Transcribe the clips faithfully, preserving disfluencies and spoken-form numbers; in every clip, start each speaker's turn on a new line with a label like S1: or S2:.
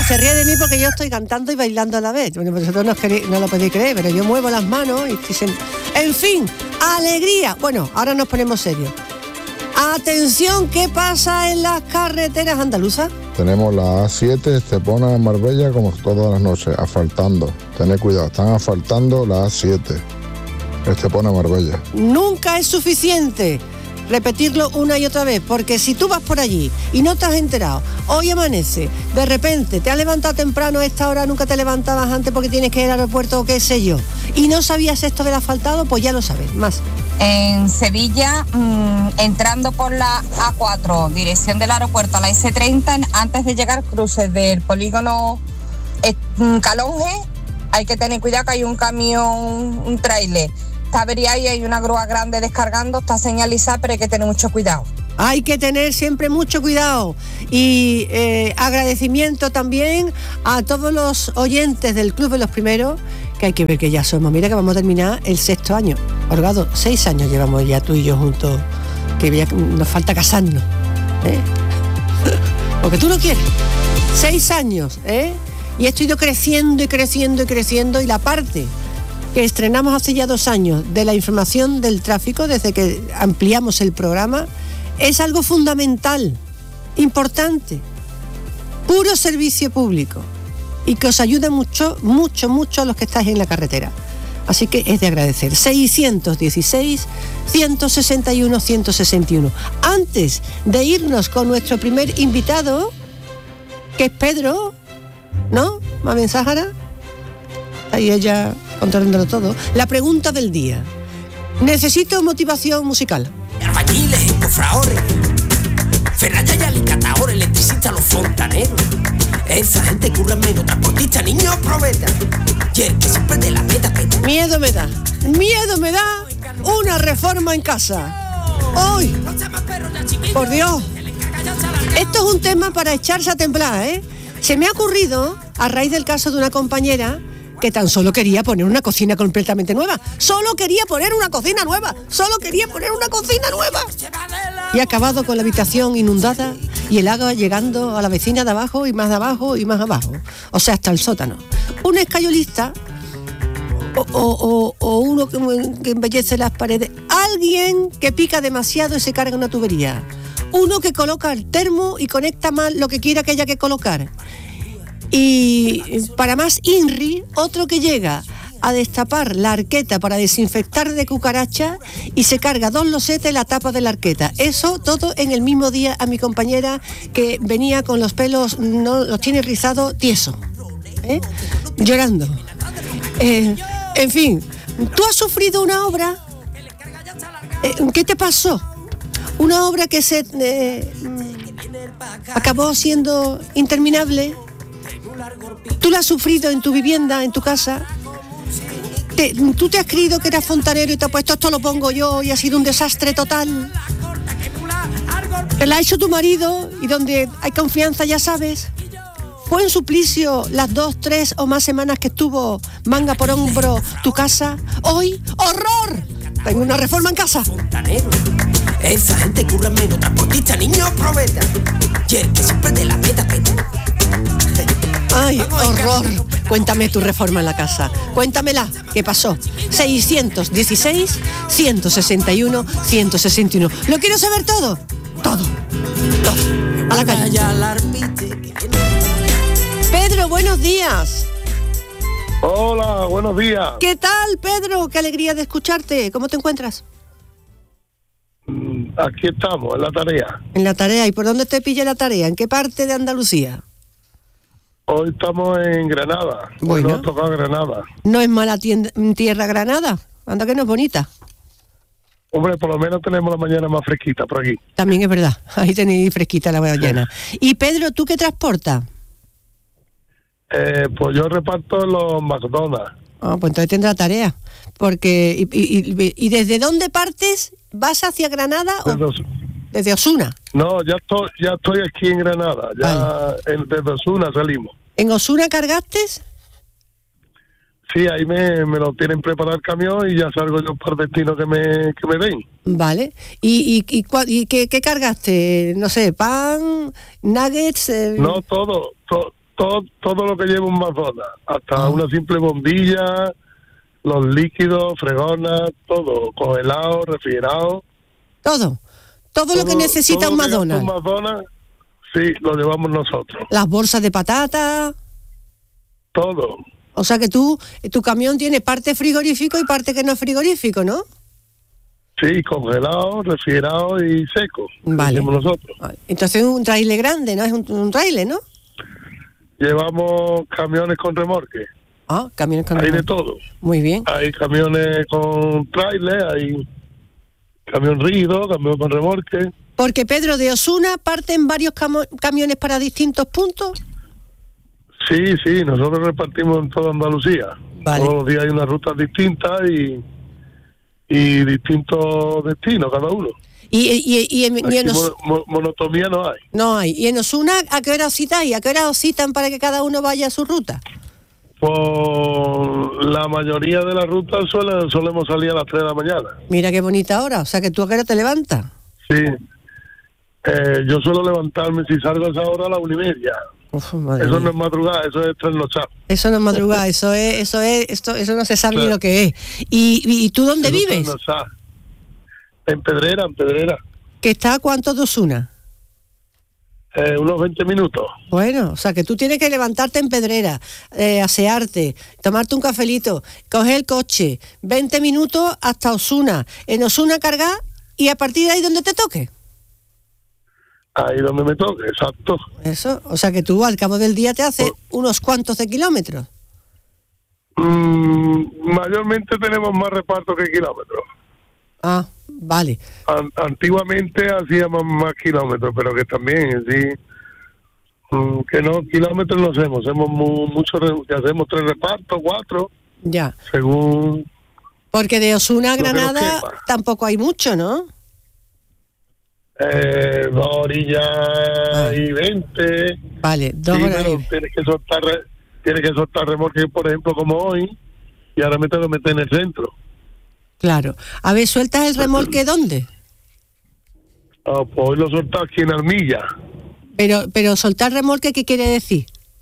S1: se ríe de mí porque yo estoy cantando y bailando a la vez. Bueno, vosotros no, queréis, no lo podéis creer, pero yo muevo las manos y dicen... En fin, alegría. Bueno, ahora nos ponemos serios. Atención, ¿qué pasa en las carreteras andaluzas?
S2: Tenemos la A siete, Estepona, Marbella, como todas las noches, asfaltando. Tened cuidado, están asfaltando la A siete, Estepona, Marbella.
S1: Nunca es suficiente repetirlo una y otra vez, porque si tú vas por allí y no te has enterado, hoy amanece, de repente te has levantado temprano a esta hora, nunca te levantabas antes porque tienes que ir al aeropuerto o qué sé yo, y no sabías esto del asfaltado, pues ya lo sabes, más.
S3: En Sevilla, mmm, entrando por la A cuatro, dirección del aeropuerto a la ese treinta, antes de llegar cruces del polígono eh, Calonge, hay que tener cuidado que hay un camión, un tráiler. Está averiado y hay una grúa grande descargando, está señalizada, pero hay que tener mucho cuidado.
S1: Hay que tener siempre mucho cuidado y eh, agradecimiento también a todos los oyentes del Club de los Primeros, que hay que ver que ya somos, mira que vamos a terminar el sexto año. Orgado, seis años llevamos ya tú y yo juntos, que ya nos falta casarnos, ¿eh? Porque tú no quieres. Seis años, ¿eh? Y esto ha ido creciendo y creciendo y creciendo, y la parte que estrenamos hace ya dos años de la información del tráfico, desde que ampliamos el programa, es algo fundamental, importante, puro servicio público, y que os ayuda mucho, mucho, mucho a los que estáis en la carretera. Así que es de agradecer. seiscientos dieciséis, ciento sesenta y uno, ciento sesenta y uno. Antes de irnos con nuestro primer invitado, que es Pedro, ¿no? Mami Sáhara. Ahí ella controlándolo todo. La pregunta del día. Necesito motivación musical.
S4: Albañiles, cofradores, ferralla y alicatadores, electricistas, los fontaneros. Esa gente curra menos, transportistas, niños, probeta. Y el que siempre de la meta que...
S1: Miedo me da, miedo me da una reforma en casa. ¡Hoy! Por Dios. Esto es un tema para echarse a temblar, ¿eh? Se me ha ocurrido, a raíz del caso de una compañera que tan solo quería poner una cocina completamente nueva. Solo quería poner una cocina nueva. Solo quería poner una cocina nueva. Y ha acabado con la habitación inundada y el agua llegando a la vecina de abajo y más de abajo y más abajo. O sea, hasta el sótano. Un escayolista o, o, o, o uno que, que embellece las paredes. Alguien que pica demasiado y se carga una tubería. Uno que coloca el termo y conecta mal lo que quiera que haya que colocar. Y para más INRI, otro que llega a destapar la arqueta para desinfectar de cucaracha y se carga dos losetas y la tapa de la arqueta. Eso todo en el mismo día a mi compañera que venía con los pelos, no los tiene rizados, tieso, ¿eh? Llorando. Eh, en fin, ¿tú has sufrido una obra? Eh, ¿Qué te pasó? Una obra que se eh, acabó siendo interminable. ¿Tú la has sufrido en tu vivienda, en tu casa? Te, ¿Tú te has creído que eras fontanero y te has puesto esto lo pongo yo y ha sido un desastre total? ¿Te la ha hecho tu marido y donde hay confianza ya sabes? ¿Fue en suplicio las dos, tres o más semanas que estuvo manga por hombro tu casa? Hoy, ¡horror! Tengo una reforma en casa.
S4: Esa gente curra menos, transportista, niños, probeta. Y el que siempre de la meta que...
S1: ¡Ay, horror! Cuéntame tu reforma en la casa. Cuéntamela. ¿Qué pasó? seiscientos dieciséis, ciento sesenta y uno, ciento sesenta y uno. ¿Lo quiero saber todo? Todo. Todo. A la calle. Pedro, buenos días.
S5: Hola, buenos días.
S1: ¿Qué tal, Pedro? Qué alegría de escucharte. ¿Cómo te encuentras?
S5: Aquí estamos, en la tarea.
S1: En la tarea. ¿Y por dónde te pilla la tarea? ¿En qué parte de Andalucía?
S5: Hoy estamos en Granada. Hoy
S1: Bueno.
S5: nos toca Granada.
S1: No es mala tienda, tierra Granada. Anda que no es bonita.
S5: Hombre, por lo menos tenemos la mañana más fresquita por aquí.
S1: También es verdad. Ahí tenéis fresquita la mañana. Y Pedro, ¿tú qué transportas?
S5: Eh, pues yo reparto en los McDonald's.
S1: Ah, pues entonces tendrá tarea. Porque y, y, y, ¿y desde dónde partes? ¿Vas hacia Granada o
S5: Desde Os-
S1: desde Osuna?
S5: No, ya estoy, ya estoy aquí en Granada. Ya
S1: Vale.
S5: en, desde Osuna salimos.
S1: ¿En Osuna cargaste?
S5: Sí, ahí me, me lo tienen preparado el camión y ya salgo yo para el destino que me, que me den.
S1: Vale. ¿Y, y, y, cua- y qué, qué cargaste? No sé, pan, nuggets... Eh...
S5: No, todo, to, todo, todo lo que lleva un Mazona, hasta
S1: Ah.
S5: una simple bombilla, los líquidos, fregonas, todo, congelado, refrigerado.
S1: Todo. Todo lo que
S5: todo-
S1: necesita
S5: todo
S1: un
S5: lo que gasta
S1: McDonald's.
S5: Un McDonald's, sí, lo llevamos nosotros.
S1: Las bolsas de patata.
S5: Todo.
S1: O sea que tú, tu camión tiene parte frigorífico y parte que no es frigorífico, ¿no?
S5: Sí, congelado, refrigerado y seco.
S1: Vale.
S5: Decimos nosotros.
S1: Entonces es un trailer grande, ¿no? Es un, un trailer, ¿no?
S5: Llevamos camiones con remolque.
S1: Ah, camiones con
S5: Hay de
S1: remolque.
S5: todo.
S1: Muy bien.
S5: Hay camiones con trailer, hay camión rígido, camión con remolque.
S1: Porque Pedro, de Osuna parten varios camo- camiones para distintos puntos.
S5: Sí, sí, nosotros repartimos en toda Andalucía.
S1: Vale.
S5: Todos los días hay unas rutas distintas y, y distintos destinos cada uno.
S1: Y, y, y, en, y
S5: Aquí
S1: en Os-
S5: mo- mo- monotomía no hay.
S1: no hay. Y en Osuna, ¿a qué hora os citáis? ¿A qué hora os citan para que cada uno vaya a su ruta?
S5: Por la mayoría de las rutas suele- solemos salir a las tres de la mañana.
S1: Mira qué bonita hora. O sea que tú a qué hora te levantas.
S5: Sí. Eh, yo suelo levantarme, si salgo a esa hora, a la una y media.
S1: Uf, madre
S5: Eso
S1: mía.
S5: no es madrugada, eso es trasnochar.
S1: Eso no es madrugada, eso es, eso es, esto, eso no se sabe ni
S5: Claro.
S1: lo que es. ¿Y, y, y tú dónde
S5: Eso es
S1: vives?
S5: trasnochar. En Pedrera, en Pedrera.
S1: ¿Que está a cuánto de Osuna?
S5: Eh, unos veinte minutos.
S1: Bueno, o sea que tú tienes que levantarte en Pedrera, eh, asearte, tomarte un cafelito, coger el coche, veinte minutos hasta Osuna. En Osuna cargar y a partir de ahí donde te toque.
S5: Ahí donde me toque, exacto.
S1: Eso, o sea que tú al cabo del día te haces unos cuantos de kilómetros.
S5: Mm, mayormente tenemos más reparto que kilómetros.
S1: Ah, vale.
S5: An- antiguamente hacíamos más kilómetros, pero que también, sí, mm, que no, kilómetros no hacemos, hacemos mu- muchos, re- que hacemos tres repartos, cuatro,
S1: Ya.
S5: según...
S1: Porque de Osuna a
S5: Lo que nos
S1: Granada
S5: quepa.
S1: tampoco hay mucho, ¿no?
S5: Eh, dos orillas
S1: Ah.
S5: y veinte.
S1: Vale, dos
S5: Sí,
S1: horas.
S5: pero
S1: y-
S5: tienes que soltar, re- tienes que soltar remolque, por ejemplo, como hoy, y ahora me tengo que meter en el centro.
S1: Claro. A ver, ¿sueltas el remolque dónde?
S5: Ah, pues hoy lo soltado aquí en Armilla,
S1: Pero, pero soltar remolque, ¿qué quiere decir?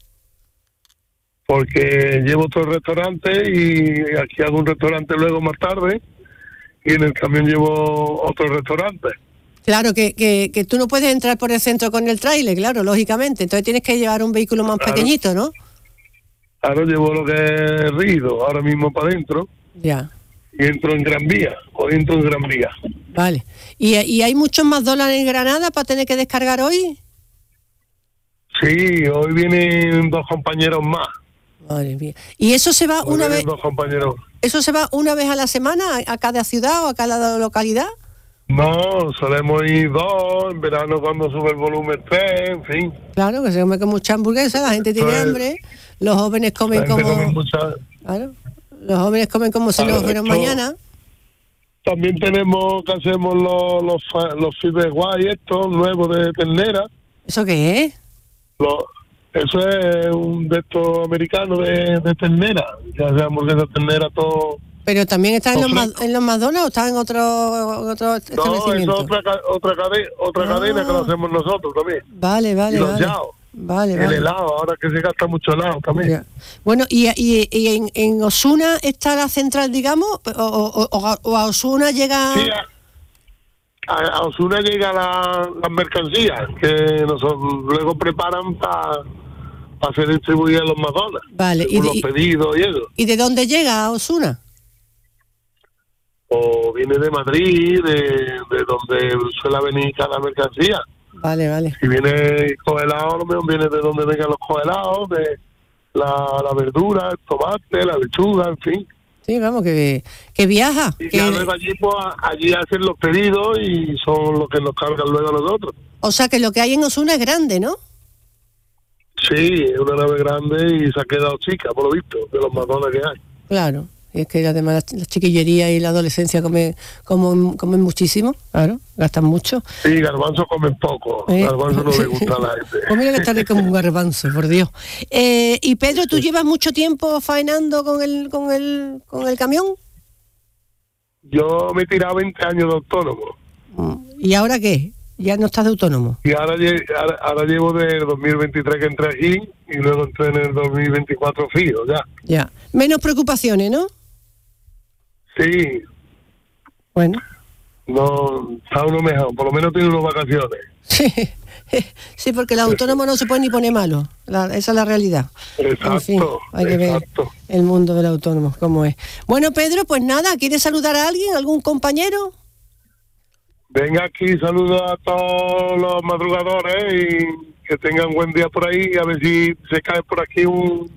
S5: porque llevo otro restaurante y aquí hago un restaurante luego más tarde, y en el camión llevo otro restaurante.
S1: Claro, que, que, que tú no puedes entrar por el centro con el tráiler, claro, lógicamente. Entonces tienes que llevar un vehículo más
S5: Claro.
S1: pequeñito, ¿no?
S5: Ahora llevo lo que es rígido, ahora mismo para adentro,
S1: Ya,
S5: y entro en Gran Vía, o entro en Gran Vía.
S1: vale. ¿Y, y hay muchos más dólares en Granada para tener que descargar hoy?
S5: Sí, hoy vienen dos compañeros más.
S1: Madre mía. ¿Y eso se va
S5: Hoy
S1: una
S5: vienen
S1: vez,
S5: dos compañeros.
S1: eso se va una vez a la semana a, a cada ciudad o a cada localidad?
S5: No, solemos ir dos, en verano cuando sube el volumen tres, en fin.
S1: Claro, que se come con mucha hamburguesa, la gente tiene
S5: Pues,
S1: hambre, los jóvenes
S5: La
S1: comen
S5: gente come
S1: como...
S5: mucha-
S1: Claro, los jóvenes comen como si
S5: Claro,
S1: no fueran
S5: esto-
S1: mañana.
S5: También tenemos que hacemos los los, fa- los fiber guay estos nuevos de ternera.
S1: ¿Eso qué es?
S5: Los- eso es un de estos americanos de, de ternera. Ya sea hamburguesa ternera, todo.
S1: ¿Pero también está en los,
S5: Ofrezco.
S1: Ma- en los McDonald's o está en otro, otro
S5: No, eso
S1: establecimiento?
S5: es otra, ca- otra, cadena, otra
S1: Ah.
S5: cadena que lo hacemos nosotros también.
S1: Vale, vale,
S5: Y los
S1: vale.
S5: yaos.
S1: Vale,
S5: El
S1: vale.
S5: helado, ahora que se gasta mucho helado también.
S1: Ya. Bueno, ¿y, y, y en, en Osuna está la central, digamos? ¿O, o, o- o a Osuna llega...?
S5: Sí, a, a- a Osuna llega la, las mercancías que nosotros luego preparan para ser distribuidas en los McDonald's.
S1: Vale, y
S5: según
S1: de-
S5: los
S1: y-
S5: pedidos y eso.
S1: ¿Y de dónde llega a Osuna?
S5: O viene de Madrid, de, de donde suele venir cada mercancía.
S1: Vale, vale.
S5: Si viene congelado, a lo mejor viene de donde vengan los congelados, de la, la verdura, el tomate, la lechuga, en fin.
S1: Sí, vamos, que, que viaja.
S5: Y
S1: que-
S5: ya luego allí, pues, allí hacen los pedidos y son los que nos cargan luego a nosotros.
S1: o sea, que lo que hay en Osuna es grande, ¿no?
S5: Sí, es una nave grande y se ha quedado chica, por lo visto, de los matones que hay.
S1: Claro. Y es que además la, la chiquillería y la adolescencia comen, comen, comen muchísimo, claro, gastan mucho.
S5: Sí, garbanzo comen poco,
S1: Eh.
S5: garbanzo no le gusta a la gente.
S1: Pues mira que está rico como un garbanzo, por Dios. Eh, y Pedro, ¿tú llevas mucho tiempo faenando con el, con el, con el camión?
S5: Yo me he tirado veinte años de autónomo.
S1: Mm. ¿Y ahora qué? Ya no estás de autónomo.
S5: Y ahora, ahora, ahora llevo del dos mil veintitrés que entré aquí y luego entré en el dos mil veinticuatro fijo, ya.
S1: Ya. Menos preocupaciones, ¿no?
S5: Sí.
S1: Bueno.
S5: No, está uno mejor, por lo menos tiene unas vacaciones.
S1: Sí, sí, porque el autónomo no se puede ni poner malo, la, esa es la realidad.
S5: Exacto,
S1: en fin, hay que
S5: exacto.
S1: ver el mundo del autónomo, cómo es. Bueno, Pedro, pues nada, ¿quieres saludar a alguien, algún compañero?
S5: Venga aquí, saludo a todos los madrugadores y que tengan buen día por ahí, a ver si se cae por aquí un...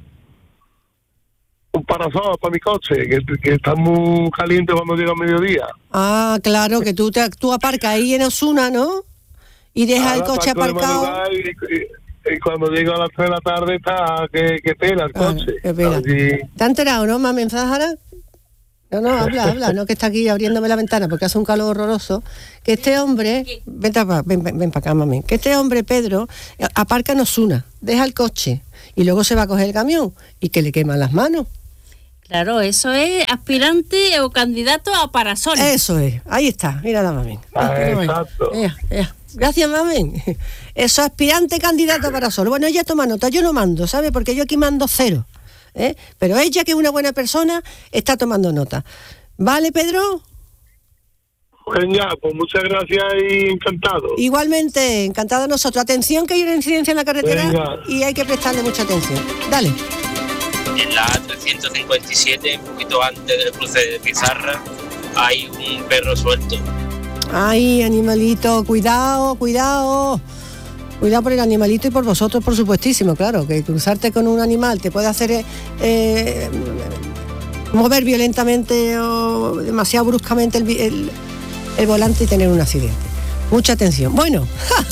S5: un parasol para mi coche, que, que está muy caliente cuando llega el mediodía.
S1: Ah, claro, que tú te tú aparcas ahí en Osuna, ¿no? Y dejas el coche aparcado.
S5: Y, y, y cuando llego a las tres de la tarde está que, que pela el
S1: ah,
S5: coche.
S1: Que pela. Si... ¿Te has enterado, no, Mamen Zahara? No, no, habla, habla, no que está aquí abriéndome la ventana porque hace un calor horroroso. Que este hombre, ven para ven, ven, ven acá, Mamen, que este hombre, Pedro, aparca en Osuna, deja el coche y luego se va a coger el camión y que le queman las manos.
S6: Claro, eso es aspirante o candidato a parasol.
S1: Eso es, ahí está, mira la Mamen.
S5: Ah, exacto.
S1: Ea, ea. Gracias, Mamen. Eso, aspirante candidato a parasol. Bueno, ella toma nota, yo no mando, ¿sabe? Porque yo aquí mando cero. ¿eh? Pero ella, que es una buena persona, está tomando nota. ¿Vale, Pedro?
S5: Genial, pues muchas gracias y encantado.
S1: Igualmente, encantado nosotros. Atención, que hay una incidencia en la carretera. Venga. Y hay que prestarle mucha atención. Dale.
S7: En la A trescientos cincuenta y siete, un poquito antes del cruce de Pizarra, hay un perro suelto.
S1: Ay, animalito, cuidado, cuidado. Cuidado por el animalito y por vosotros, por supuestísimo, claro, que cruzarte con un animal te puede hacer eh, mover violentamente o demasiado bruscamente el, el, el volante y tener un accidente. Mucha atención. Bueno,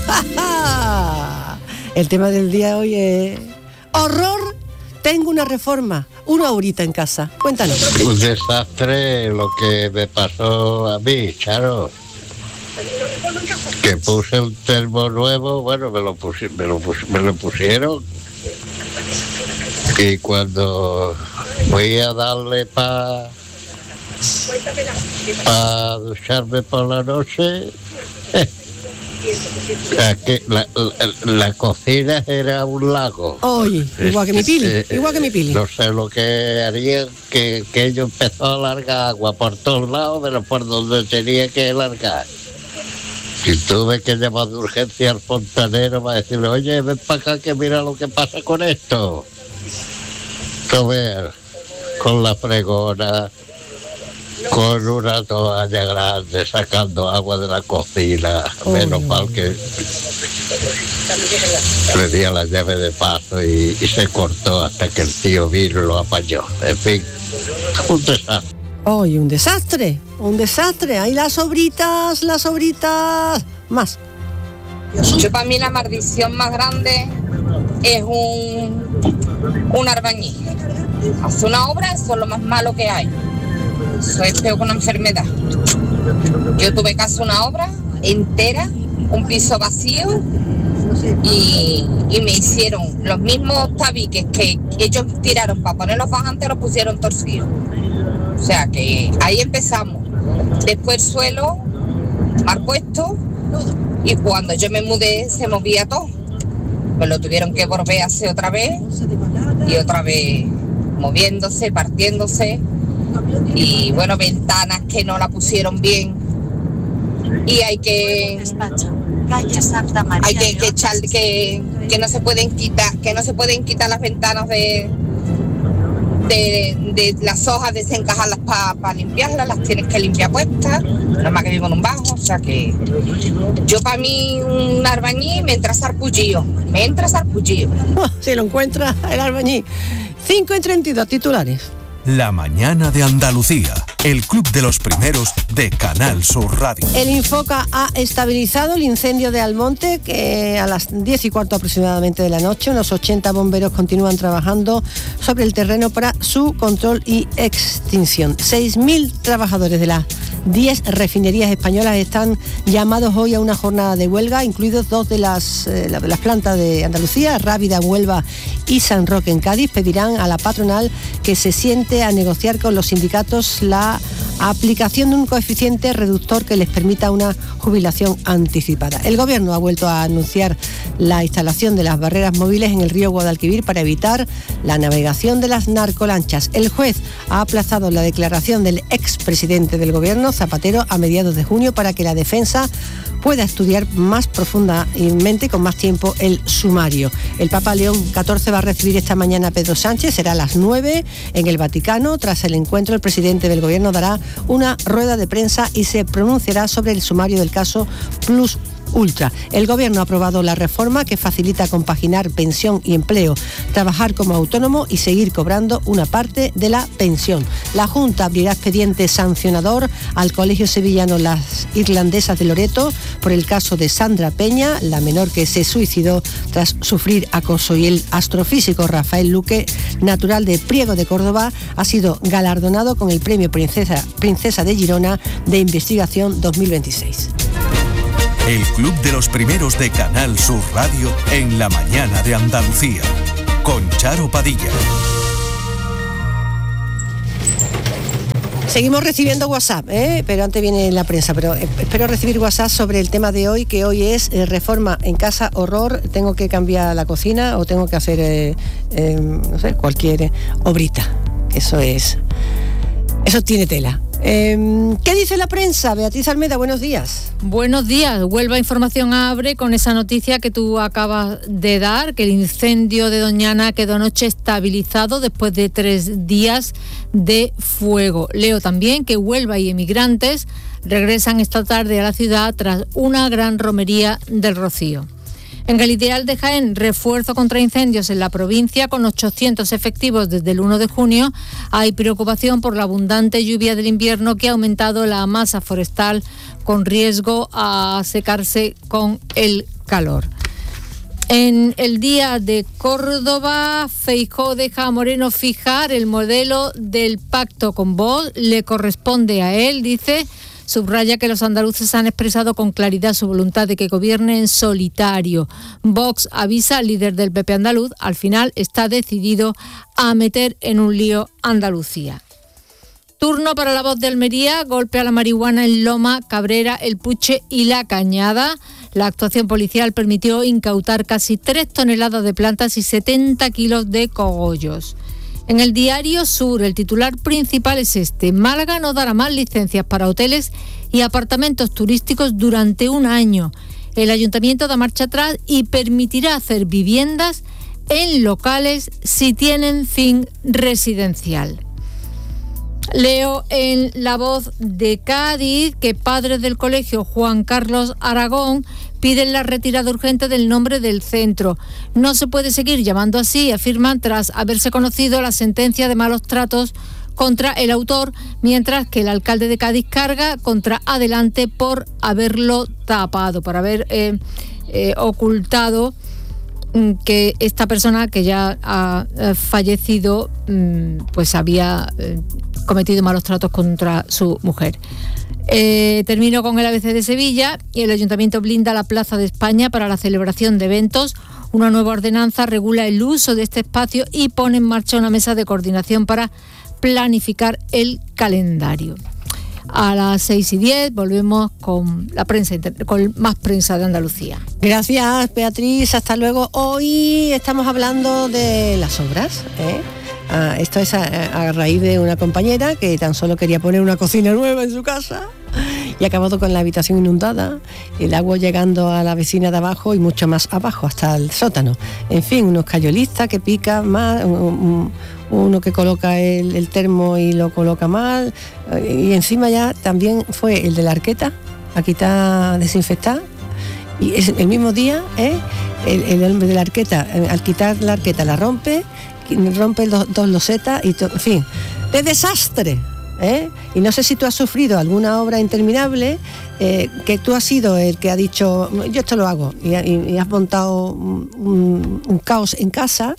S1: el tema del día de hoy es horror. Tengo una reforma, una horita en casa. Cuéntanos.
S8: Un desastre lo que me pasó a mí, Charo. Que puse un termo nuevo, bueno, me lo, pusi, me lo, pus, me lo pusieron. Y cuando voy a darle para pa ducharme por la noche, eh, que la, la, la cocina era un lago.
S1: Oye, igual que mi pili, eh, igual que mi pili.
S8: No sé lo que haría, que, que ello empezó a largar agua por todos lados, pero por donde tenía que largar. Y tuve que llamar de urgencia al fontanero para decirle, oye, ven para acá que mira lo que pasa con esto. Comer con la fregona, con una toalla grande, sacando agua de la cocina. Oh, menos no. mal que le di a la llave de paso y, y se cortó hasta que el tío vino y lo apañó. En fin, un desastre.
S1: ¡Ay, un desastre! ¡Un desastre! ¡Ahí las sobritas, las sobritas! Más.
S3: Yo, para mí la maldición más grande es un, un albañil. Hace una obra, eso es lo más malo que hay. Eso es peor que una enfermedad. Yo tuve que hacer una obra entera, un piso vacío, y, y me hicieron los mismos tabiques que ellos tiraron para poner los bajantes, los pusieron torcidos. O sea que ahí empezamos. Después el suelo mal puesto y cuando yo me mudé se movía todo. Me lo tuvieron que volver a hacer otra vez y otra vez moviéndose, partiéndose. Y bueno, ventanas que no la pusieron bien. Y hay que hay que, que echar que, que no se pueden quitar, que no se pueden quitar las ventanas de De, de las hojas, desencajarlas para pa limpiarlas, las tienes que limpiar puestas, nada más que vivo en un bajo, o sea que yo para mí un albañil me entra sarpullido, me entra sarpullido.
S1: Oh, si lo encuentra el albañil. cinco y treinta y dos titulares.
S9: La mañana de Andalucía, el club de los primeros de Canal Sur Radio.
S1: El Infoca ha estabilizado el incendio de Almonte, que a las diez y cuarto aproximadamente de la noche, unos ochenta bomberos continúan trabajando sobre el terreno para su control y extinción. seis mil trabajadores de las diez refinerías españolas están llamados hoy a una jornada de huelga, incluidos dos de las, eh, de las plantas de Andalucía, Rábida en Huelva y San Roque en Cádiz. Pedirán a la patronal que se siente a negociar con los sindicatos la aplicación de un coeficiente reductor que les permita una jubilación anticipada. El Gobierno ha vuelto a anunciar la instalación de las barreras móviles en el río Guadalquivir para evitar la navegación de las narcolanchas. El juez ha aplazado la declaración del expresidente del Gobierno, Zapatero, a mediados de junio para que la defensa pueda estudiar más profundamente y con más tiempo el sumario. El Papa León catorce va a recibir esta mañana a Pedro Sánchez, será a las nueve en el Vaticano. Tras el encuentro, el presidente del Gobierno dará una rueda de prensa y se pronunciará sobre el sumario del caso Plus Ultra. El Gobierno ha aprobado la reforma que facilita compaginar pensión y empleo, trabajar como autónomo y seguir cobrando una parte de la pensión. La Junta abrirá expediente sancionador al Colegio Sevillano Las Irlandesas de Loreto por el caso de Sandra Peña, la menor que se suicidó tras sufrir acoso, y el astrofísico Rafael Luque, natural de Priego de Córdoba, ha sido galardonado con el Premio Princesa, Princesa de Girona de Investigación dos mil veintiséis.
S9: El Club de los Primeros de Canal Sur Radio en la mañana de Andalucía, con Charo Padilla.
S1: Seguimos recibiendo WhatsApp, ¿eh? pero antes viene la prensa, pero espero recibir WhatsApp sobre el tema de hoy, que hoy es eh, reforma en casa, horror, tengo que cambiar la cocina o tengo que hacer, eh, eh, no sé, cualquier obrita. Eso es, eso tiene tela. Eh, ¿Qué dice la prensa? Beatriz Almeda, buenos días.
S10: Buenos días. Huelva Información abre con esa noticia que tú acabas de dar, que el incendio de Doñana quedó anoche estabilizado después de tres días de fuego. Leo también que Huelva y emigrantes regresan esta tarde a la ciudad tras una gran romería del Rocío. En el Ideal de Jaén, refuerzo contra incendios en la provincia con ochocientos efectivos desde el uno de junio. Hay preocupación por la abundante lluvia del invierno que ha aumentado la masa forestal con riesgo a secarse con el calor. En el Día de Córdoba, Feijóo deja a Moreno fijar el modelo del pacto con Vox. Le corresponde a él, dice. Subraya que los andaluces han expresado con claridad su voluntad de que gobierne en solitario. Vox avisa al líder del P P andaluz, al final está decidido a meter en un lío Andalucía. Turno para La Voz de Almería, golpe a la marihuana en Loma, Cabrera, El Puche y La Cañada. La actuación policial permitió incautar casi tres toneladas de plantas y setenta kilos de cogollos. En el Diario Sur, el titular principal es este: Málaga no dará más licencias para hoteles y apartamentos turísticos durante un año. El ayuntamiento da marcha atrás y permitirá hacer viviendas en locales si tienen fin residencial. Leo en La Voz de Cádiz que padres del colegio Juan Carlos Aragón piden la retirada urgente del nombre del centro. No se puede seguir llamando así, afirman, tras haberse conocido la sentencia de malos tratos contra el autor, mientras que el alcalde de Cádiz carga contra Adelante por haberlo tapado, por haber eh, eh, ocultado que esta persona que ya ha eh, fallecido pues había eh, cometido malos tratos contra su mujer. Eh, termino con el A B C de Sevilla y el Ayuntamiento blinda la Plaza de España para la celebración de eventos. Una nueva ordenanza regula el uso de este espacio y pone en marcha una mesa de coordinación para planificar el calendario. A las seis y diez volvemos con la prensa, con más prensa de Andalucía.
S1: Gracias, Beatriz, hasta luego. Hoy estamos hablando de las obras, ¿eh? Ah, esto es a, a raíz de una compañera que tan solo quería poner una cocina nueva en su casa y ha acabado con la habitación inundada, el agua llegando a la vecina de abajo y mucho más abajo, hasta el sótano. En fin, unos cayolistas que pican más, un, un, uno que coloca el, el termo y lo coloca mal, y encima ya también fue el de la arqueta a quitar, desinfectar, y es el mismo día, ¿eh? el, el hombre de la arqueta, al quitar la arqueta la rompe, rompe dos, dos losetas y to, en fin, de desastre, ¿eh? Y no sé si tú has sufrido alguna obra interminable, eh, que tú has sido el que ha dicho yo esto lo hago y, y, y has montado un, un, un caos en casa,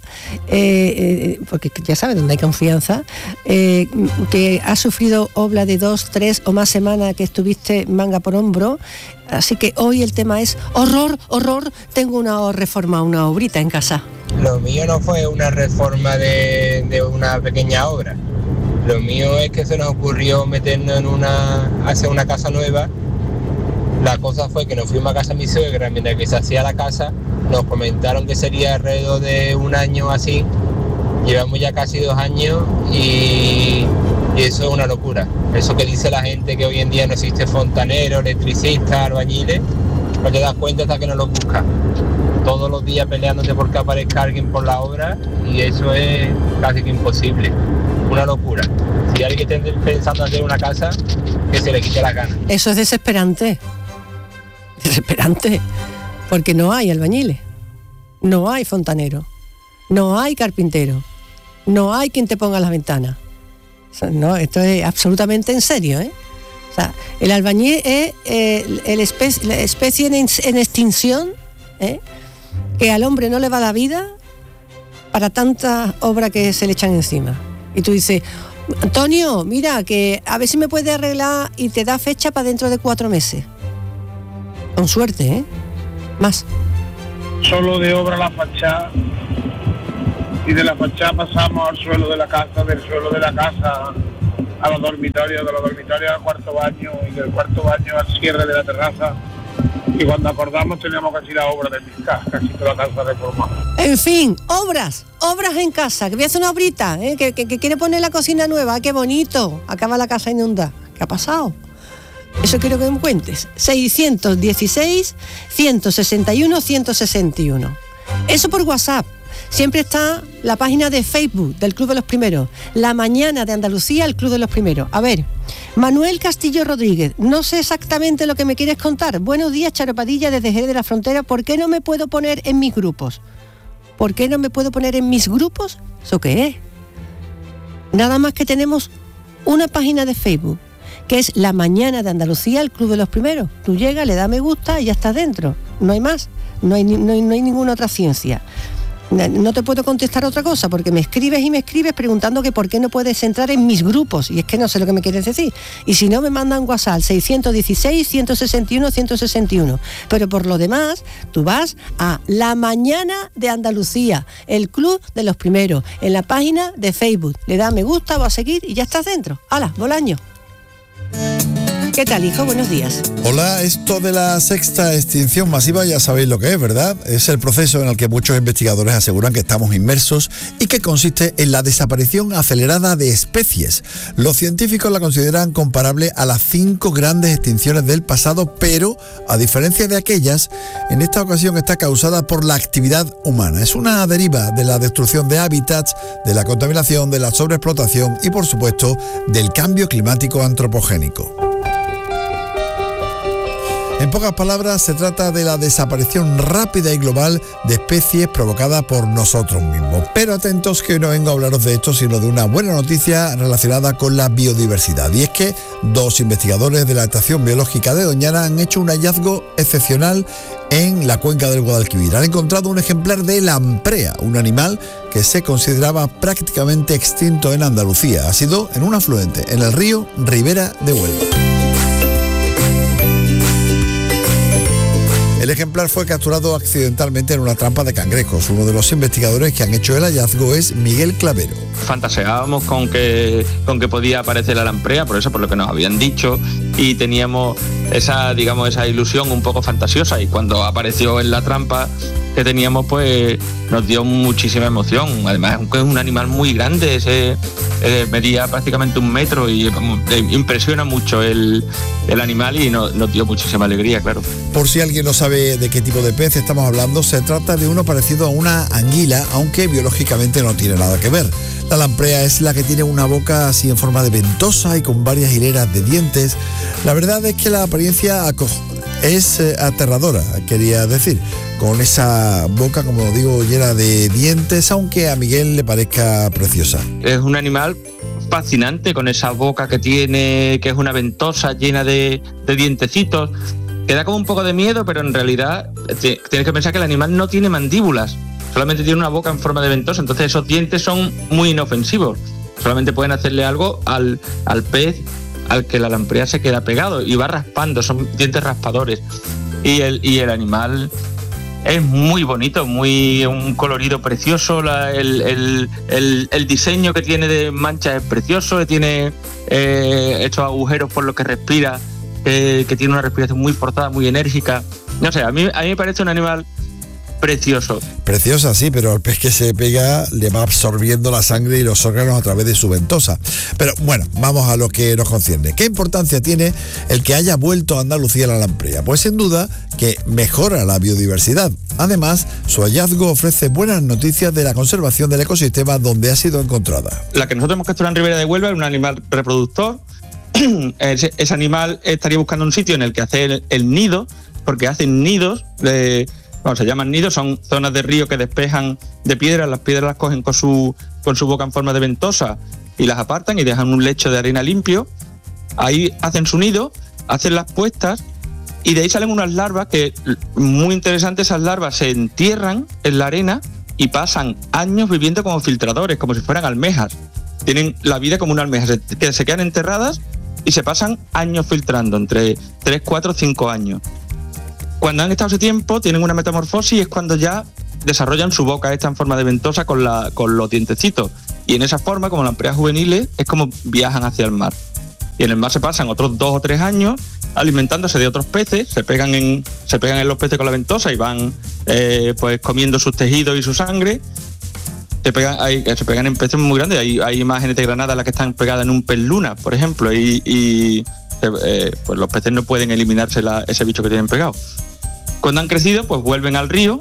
S1: eh, eh, porque ya sabes dónde hay confianza, eh, que has sufrido obra de dos, tres o más semanas que estuviste manga por hombro. Así que hoy el tema es horror, horror, tengo una reforma, una obrita en casa.
S11: Lo mío no fue una reforma de, de una pequeña obra.
S7: Lo mío es que se nos ocurrió meternos en una, hacer una casa nueva. La cosa fue que nos fuimos a casa de mi suegra, mientras que se hacía la casa, nos comentaron que sería alrededor de un año así. Llevamos ya casi dos años y, y eso es una locura. Eso que dice la gente que hoy en día no existe fontanero, electricista, albañiles, no te das cuenta hasta que no lo buscas. Todos los días peleándote porque aparezca alguien por la obra y eso es casi que imposible. Una locura. Si alguien está pensando hacer una casa, que se le quite las ganas.
S1: Eso es desesperante. Desesperante. Porque no hay albañiles, no hay fontanero, no hay carpintero, no hay quien te ponga las ventanas. O sea, no, esto es absolutamente en serio, ¿eh? O sea, el albañil es eh, el espe- la especie en, en extinción, ¿eh? Que al hombre no le va la vida para tantas obras que se le echan encima. Y tú dices, Antonio, mira, que a ver si me puede arreglar, y te da fecha para dentro de cuatro meses. Con suerte, ¿eh? Más.
S5: Solo de obra la fachada, y de la fachada pasamos al suelo de la casa, del suelo de la casa a los dormitorios, de los dormitorios al cuarto baño, y del cuarto baño al cierre de la terraza. Y cuando acordamos teníamos casi la obra de mi casa, casi toda la casa reformada.
S1: En fin, obras, obras en casa, que voy a hacer una obrita, ¿eh? que, que, que quiere poner la cocina nueva, qué bonito, acaba la casa inundada. ¿Qué ha pasado? Eso quiero que me cuentes. seiscientos dieciséis, ciento sesenta y uno, ciento sesenta y uno. Eso por WhatsApp. Siempre está la página de Facebook del Club de los Primeros. La mañana de Andalucía, el Club de los Primeros. A ver, Manuel Castillo Rodríguez. No sé exactamente lo que me quieres contar. Buenos días, Charo Padilla, desde Jerez de la Frontera. ¿Por qué no me puedo poner en mis grupos? ¿Por qué no me puedo poner en mis grupos? ¿Eso qué es? Nada más que tenemos una página de Facebook, que es La Mañana de Andalucía, el Club de los Primeros. Tú llegas, le das me gusta y ya estás dentro. No hay más, no hay, no hay, no hay ninguna otra ciencia. No te puedo contestar otra cosa, porque me escribes y me escribes preguntando que por qué no puedes entrar en mis grupos, y es que no sé lo que me quieres decir. Y si no, me mandan WhatsApp seiscientos dieciséis, ciento sesenta y uno, ciento sesenta y uno. Pero por lo demás, tú vas a La Mañana de Andalucía, el Club de los Primeros, en la página de Facebook. Le das me gusta o a seguir y ya estás dentro. ¡Hala, Bolaño! ¿Qué tal, hijo? Buenos días.
S11: Hola, esto de la sexta extinción masiva ya sabéis lo que es, ¿verdad? Es el proceso en el que muchos investigadores aseguran que estamos inmersos y que consiste en la desaparición acelerada de especies. Los científicos la consideran comparable a las cinco grandes extinciones del pasado, pero, a diferencia de aquellas, en esta ocasión está causada por la actividad humana. Es una deriva de la destrucción de hábitats, de la contaminación, de la sobreexplotación y, por supuesto, del cambio climático antropogénico. En pocas palabras, se trata de la desaparición rápida y global de especies provocada por nosotros mismos. Pero atentos, que hoy no vengo a hablaros de esto, sino de una buena noticia relacionada con la biodiversidad. Y es que dos investigadores de la Estación Biológica de Doñana han hecho un hallazgo excepcional en la cuenca del Guadalquivir. Han encontrado un ejemplar de lamprea, un animal que se consideraba prácticamente extinto en Andalucía. Ha sido en un afluente, en el río Ribera de Huelva. El ejemplar fue capturado accidentalmente en una trampa de cangrejos. Uno de los investigadores que han hecho el hallazgo es Miguel Clavero.
S12: Fantaseábamos con que, con que podía aparecer la lamprea, por eso, por lo que nos habían dicho, y teníamos esa, digamos, esa ilusión un poco fantasiosa, y cuando apareció en la trampa que teníamos, pues nos dio muchísima emoción. Además es un animal muy grande, ese, eh, medía prácticamente un metro y eh, impresiona mucho el, el animal, y no, nos dio muchísima alegría, claro.
S11: Por si alguien no sabe de qué tipo de pez estamos hablando, se trata de uno parecido a una anguila, aunque biológicamente no tiene nada que ver. La lamprea es la que tiene una boca así en forma de ventosa y con varias hileras de dientes. La verdad es que la apariencia es eh, aterradora, quería decir, con esa boca, como digo, llena de dientes, aunque a Miguel le parezca preciosa.
S12: Es un animal fascinante, con esa boca que tiene, que es una ventosa llena de, de dientecitos, que da como un poco de miedo, pero en realidad tienes que pensar que el animal no tiene mandíbulas, solamente tiene una boca en forma de ventosa, entonces esos dientes son muy inofensivos, solamente pueden hacerle algo al, al pez al que la lamprea se queda pegado y va raspando, son dientes raspadores, y el, y el animal es muy bonito, muy un colorido precioso, la, el, el, el, el diseño que tiene de manchas es precioso, tiene eh, estos agujeros por los que respira, eh, que tiene una respiración muy forzada, muy enérgica. No sé, a mí, a mí me parece un animal precioso.
S11: Preciosa, sí, pero al pez que se pega le va absorbiendo la sangre y los órganos a través de su ventosa. Pero bueno, vamos a lo que nos concierne. ¿Qué importancia tiene el que haya vuelto a Andalucía la lamprera? Pues sin duda que mejora la biodiversidad. Además, su hallazgo ofrece buenas noticias de la conservación del ecosistema donde ha sido encontrada.
S12: La que nosotros hemos capturado en Ribera de Huelva es un animal reproductor. ese, ese animal estaría buscando un sitio en el que hacer el, el nido, porque hacen nidos de... Bueno, se llaman nidos, son zonas de río que despejan de piedras, las piedras las cogen con su, con su boca en forma de ventosa y las apartan y dejan un lecho de arena limpio. Ahí hacen su nido, hacen las puestas y de ahí salen unas larvas que, muy interesantes, esas larvas se entierran en la arena y pasan años viviendo como filtradores, como si fueran almejas. Tienen la vida como una almeja, se, que se quedan enterradas y se pasan años filtrando, entre tres, cuatro, cinco años. Cuando han estado ese tiempo, tienen una metamorfosis y es cuando ya desarrollan su boca esta en forma de ventosa con, la, con los dientecitos. Y en esa forma, como lampreas juveniles, es como viajan hacia el mar. Y en el mar se pasan otros dos o tres años alimentándose de otros peces, se pegan en, se pegan en los peces con la ventosa y van eh, pues comiendo sus tejidos y su sangre. Se pegan, hay, se pegan en peces muy grandes. Hay, hay imágenes de Granada las que están pegadas en un pez luna, por ejemplo, y, y eh, pues los peces no pueden eliminarse la, ese bicho que tienen pegado. Cuando han crecido, pues vuelven al río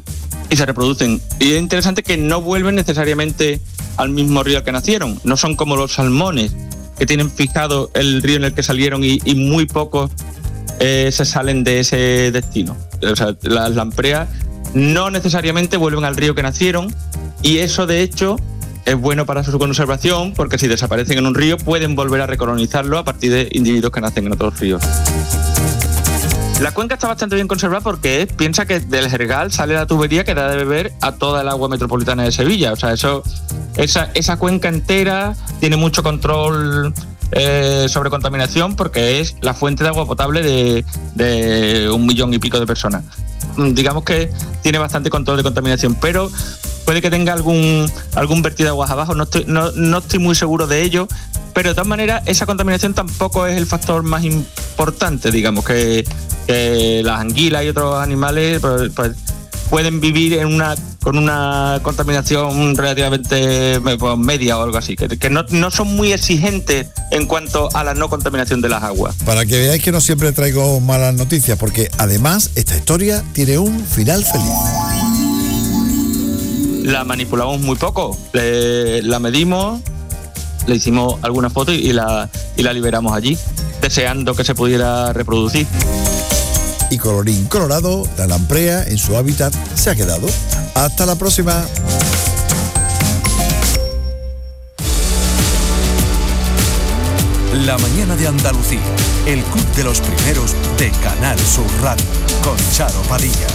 S12: y se reproducen. Y es interesante que no vuelven necesariamente al mismo río al que nacieron. No son como los salmones, que tienen fijado el río en el que salieron y, y muy pocos eh, se salen de ese destino. O sea, las lampreas no necesariamente vuelven al río que nacieron y eso, de hecho, es bueno para su conservación porque si desaparecen en un río pueden volver a recolonizarlo a partir de individuos que nacen en otros ríos. La cuenca está bastante bien conservada porque piensa que del Jergal sale la tubería que da de beber a toda el agua metropolitana de Sevilla. O sea, eso, esa, esa cuenca entera tiene mucho control eh, sobre contaminación porque es la fuente de agua potable de, de un millón y pico de personas. Digamos que tiene bastante control de contaminación, pero puede que tenga algún, algún vertido de aguas abajo, no estoy, no, no estoy muy seguro de ello. Pero de todas maneras, esa contaminación tampoco es el factor más importante, digamos, que, que las anguilas y otros animales pues, pues, pueden vivir en una con una contaminación relativamente pues, media o algo así, que, que no, no son muy exigentes en cuanto a la no contaminación de las aguas.
S11: Para que veáis que no siempre traigo malas noticias, porque además esta historia tiene un final feliz.
S12: La manipulamos muy poco, le, la medimos, le hicimos alguna foto y la, y la liberamos allí, deseando que se pudiera reproducir.
S11: Y colorín colorado, la lamprea en su hábitat se ha quedado. Hasta la próxima.
S9: La mañana de Andalucía, el club de los primeros de Canal Sur Radio, con Charo Padilla.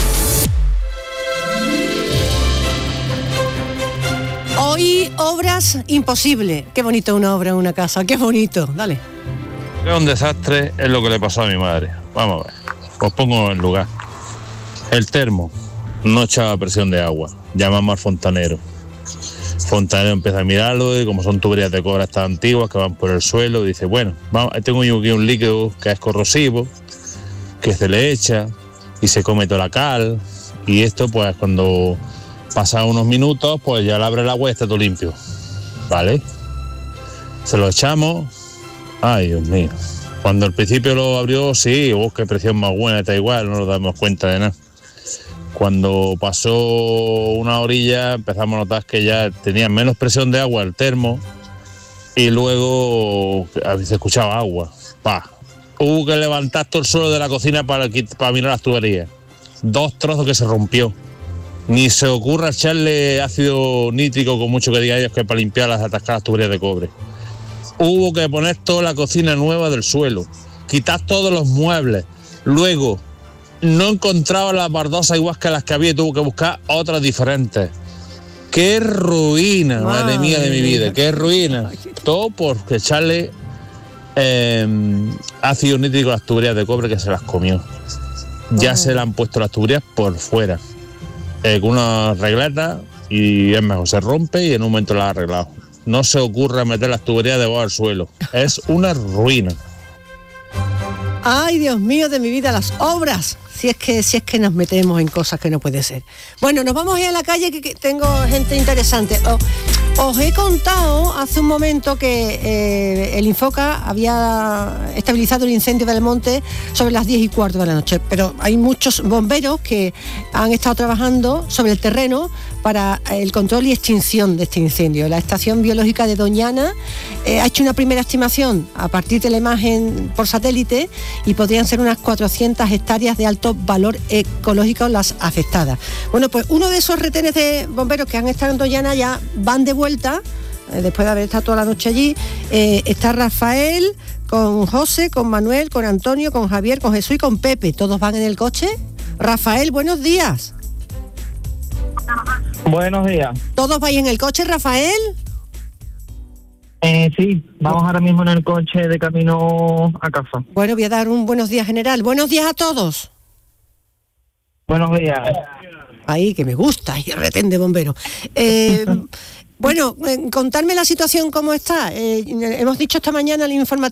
S1: Hoy obras imposible. Qué bonito una obra en una casa, qué bonito. Dale.
S13: Es un desastre, es lo que le pasó a mi madre. Vamos a ver, os pongo en lugar. El termo no echaba presión de agua. Llamamos al fontanero. Fontanero empieza a mirarlo y como son tuberías de cobre tan antiguas que van por el suelo, dice, bueno, vamos, tengo aquí un líquido que es corrosivo, que se le echa y se come toda la cal. Y esto, pues, cuando pasa unos minutos, pues ya le abre el agua y está todo limpio. ¿Vale? Se lo echamos. Ay, Dios mío. Cuando al principio lo abrió, sí, oh, qué presión más buena, está igual, no nos damos cuenta de nada. Cuando pasó una orilla, empezamos a notar que ya tenía menos presión de agua el termo y luego se escuchaba agua. Pa. Hubo que levantar todo el suelo de la cocina para, para mirar las tuberías. Dos trozos que se rompió. Ni se ocurra echarle ácido nítrico, con mucho que diga ellos, que para limpiar las atascadas tuberías de cobre. Hubo que poner toda la cocina nueva del suelo, quitar todos los muebles. Luego, no encontraba las baldosas igual que las que había y tuvo que buscar otras diferentes. ¡Qué ruina, madre, madre mía de mi vida! ¡Qué ruina! Todo por echarle eh, ácido nítrico a las tuberías de cobre que se las comió. Ya
S1: Oh.
S13: se le han puesto las tuberías por fuera, eh, con una regleta, y es mejor, se rompe y en un momento la ha arreglado. No se ocurra meter las tuberías debajo del suelo, es una ruina.
S1: Ay, Dios mío de mi vida, las obras. Si es que si es que nos metemos en cosas que no puede ser. Bueno, nos vamos a ir a la calle, que, que tengo gente interesante. O, os he contado hace un momento que eh, el Infoca había estabilizado el incendio del monte sobre las diez y cuarto de la noche, pero hay muchos bomberos que han estado trabajando sobre el terreno para el control y extinción de este incendio. La Estación Biológica de Doñana eh, ha hecho una primera estimación a partir de la imagen por satélite y podrían ser unas cuatrocientas hectáreas de alto valor ecológico las afectadas. Bueno, pues uno de esos retenes de bomberos que han estado en Doñana ya van de vuelta, eh, después de haber estado toda la noche allí. Eh, está Rafael, con José, con Manuel, con Antonio, con Javier, con Jesús y con Pepe. ¿Todos van en el coche? Rafael, buenos días.
S14: Buenos días.
S1: ¿Todos vais en el coche, Rafael?
S14: Eh, sí, vamos ahora mismo en el coche de camino a casa.
S1: Bueno, voy a dar un buenos días general. Buenos días a todos.
S14: Buenos días.
S1: Ahí, que me gusta, y retén de bombero. Eh, bueno, eh, contarme la situación cómo está. Eh, hemos dicho esta mañana el informativo